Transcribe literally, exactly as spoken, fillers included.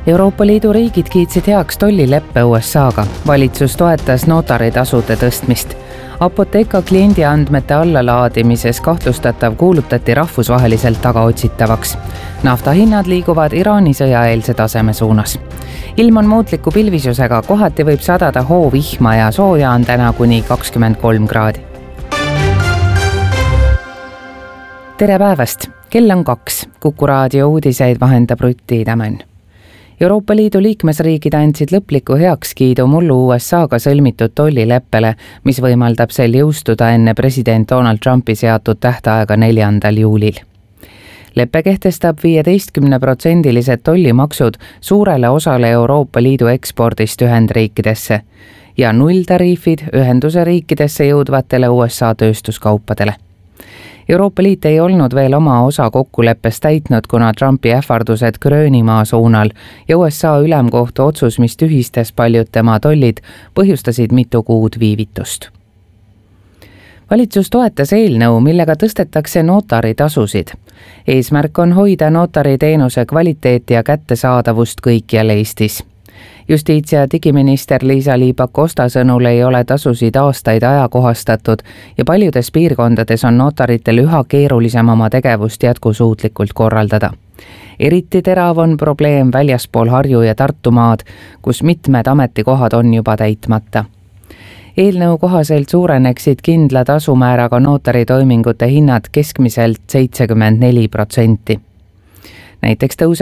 Euroopa Liidu riigid kiitsid heaks tollileppe U S A-ga. Valitsus toetas notaritasude tõstmist. Apotheka kliendiandmete allalaadimises kahtlustatav kuulutati rahvusvaheliselt tagaotsitavaks. Naftahinnad liiguvad Iraani sõjaeelse taseme suunas. Ilm on muutliku pilvisusega, kohati võib sadada hoovihma ja sooja on täna kuni kakskümmend kolm kraadi. Tere päevast! Kell on kaks. Kuku raadio uudiseid vahendab Rutti Tämän. Euroopa Liidu liikmesriigid andsid lõpliku heakskiidu mullu U S A-ga sõlmitud tollileppele, mis võimaldab sel jõustuda enne president Donald Trumpi seatud tähtaega neljandal juulil. Leppe kehtestab viieteistkümne protsendilised tollimaksud suurele osale Euroopa Liidu ekspordist Ühendriikidesse ja nulltariifid ühenduse riikidesse jõudvatele U S A tööstuskaupadele. Euroopa Liit ei olnud veel oma osa kokkuleppest täitnud, kuna Trumpi ähvardused Gröönimaa suunal ja U S A ülemkohtu otsus, mis tühistas paljud tema tollid, põhjustasid mitu kuud viivitust. Valitsus toetas eelnõu, millega tõstetakse notaritasusid. Eesmärk on hoida notariteenuse kvaliteeti ja kättesaadavust kõikjal Eestis. Justiits- ja digiminister Liisa-Ly Pakosta sõnul ei ole tasusid aastaid ajakohastatud ja paljudes piirkondades on notaritel üha keerulisem oma tegevust jätkusuutlikult korraldada. Eriti terav on probleem väljaspool Harju- ja Tartumaad, kus mitmed ametikohad on juba täitmata. Eelnõu kohaselt suureneksid kindla tasumääraga notaritoimingute hinnad keskmiselt seitsekümmend neli protsenti. Näiteks tõuseb